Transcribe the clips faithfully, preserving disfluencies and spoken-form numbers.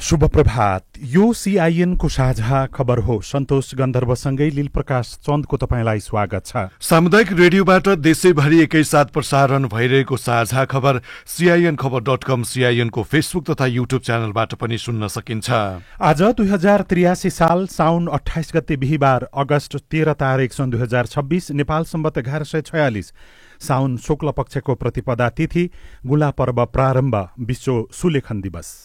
शुभ प्रभात। यो सीआईएन को साझा खबर हो। सन्तोष गन्धर्वसँगै लीलप्रकाश चन्दको तपाईंलाई स्वागत छ। सामुदायिक रेडियोबाट देशैभरि एकैसाथ प्रसारण भइरहेको साझा खबर सीआईएन खबर डट कम, सीआईएन को फेसबुक तथा युट्युब च्यानलबाट पनि सुन्न सकिन्छ। आज दुई हजार त्रियासी साल साउन अठाइस गते बिहिबार अगस्त तेह्र तारिक सन् दुई हजार छब्बीस नेपाल सम्बत एघार सय छयालिस साउन शुक्ल पक्षको प्रतिपदा तिथि गुला पर्व प्रारम्भ। विश्व सुलेखन दिवस।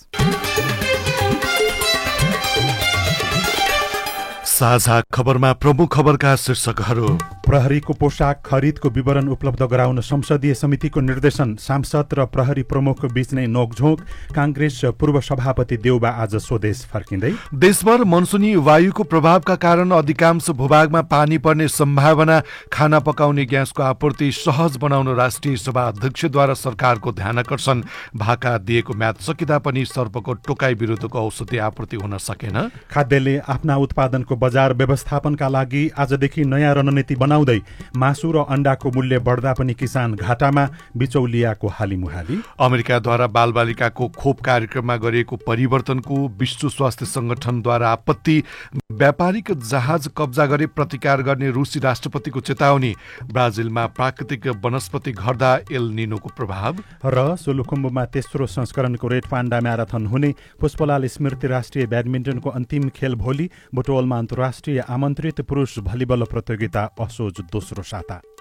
साझा खबरमा प्रमुख खबरका शीर्षकहरू। प्रहरीको पोशाक खरिदको विवरण उपलब्ध गराउन संसदीय समितिको निर्देशन। सांसद र प्रहरी प्रमुख बीच नै नोकझोक। कांग्रेस पूर्व सभापति देउबा आज स्वदेश फर्किँदै। देशभर मनसुनी वायुको प्रभावका कारण अधिकांश भूभागमा पानी पर्ने सम्भावना। खाना पकाउने ग्यासको आपूर्ति सहज बनाउन राष्ट्रिय सभा अध्यक्षद्वारा सरकारको ध्यानकर्षण। भाका दिएको म्याद सकिँदा पनि सर्पको टोकाई विरुद्धको औषधि आपूर्ति हुन सकेन। खाद्यले आफ्ना उत्पादनको बजार व्यवस्थापनका लागि आजदेखि नयाँ रणनीति बनाउँदै मासु र अण्डाको मूल्य बढ्दा पनि किसान घाटामा। बिचौलियाको हालिमुहाली। अमेरिकाद्वारा बालबालिकाको खोप कार्यक्रममा गरिएको परिवर्तनको विश्व स्वास्थ्य संगठनद्वारा आपत्ति। व्यापारिक जहाज कब्जा गरे प्रतिकार गर्ने रुसी राष्ट्रपतिको चेतावनी। ब्राजिलमा प्राकृतिक वनस्पति घट्दा एल निनोको प्रभाव। र सोलुखुम्बुमा तेस्रो संस्करणको रेड पाण्डा म्याराथन हुने। पुष्पलाल स्मृति राष्ट्रिय ब्याडमिन्टनको अन्तिम खेल भोलि। बुटवलमा अन्तर्राष्ट्रिय आमन्त्रित पुरुष भलिबल प्रतियोगिता असोज दोस्रो साता।